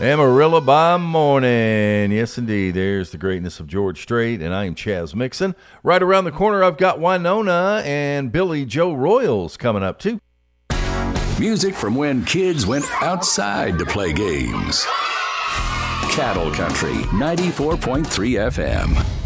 Amarillo by morning. Yes, indeed. There's the greatness of George Strait, and I am Chaz Mixon. Right around the corner, I've got Winona and Billy Joe Royals coming up, too. Music from when kids went outside to play games. Cattle Country, 94.3 FM.